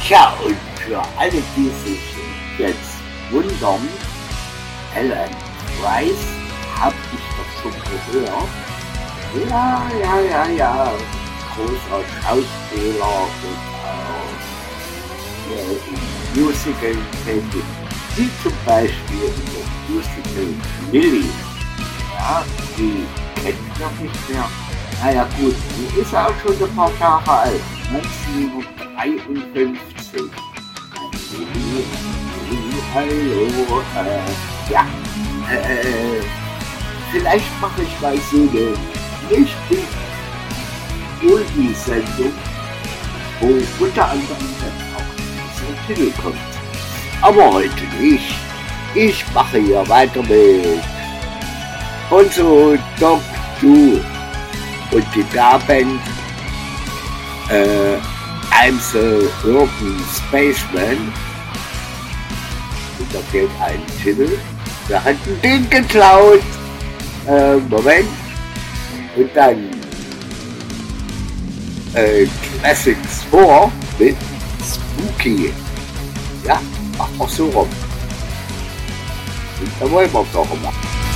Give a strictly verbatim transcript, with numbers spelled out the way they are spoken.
Tja, und für alle, die sich jetzt wundern, Alan Price hab ich doch schon gehört. Ja, ja, ja, ja, großer Schauspieler und auch äh, in Musicals tätig, wie zum Beispiel in dem Musical Lily. Ja, die kennt noch nicht mehr. Naja gut, die ist auch schon ein paar Jahre alt, neunzehnhundertdreiundfünfzig. Lili, Lili, hallo, äh, ja, äh, vielleicht mache ich mal so eine richtig Oldie-Sendung, wo unter anderem dann auch dieser Titel kommt. Aber heute nicht. Ich mache hier weiter mit Bonzo Dog Du und die Band äh, I'm the Urban Spaceman. Und da fehlt ein Titel. Wir hatten den geklaut. Äh, Moment. Und dann äh, Classics vier mit Spooky. Ja, mach auch so rum. Und da wollen wir doch mal.